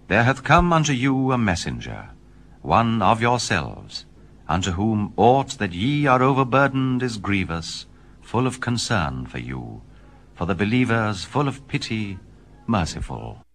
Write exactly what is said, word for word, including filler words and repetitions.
There hath come unto you a messenger, one of yourselves, unto whom aught that ye are overburdened is grievous, full of concern for you, for the believers full of pity, merciful.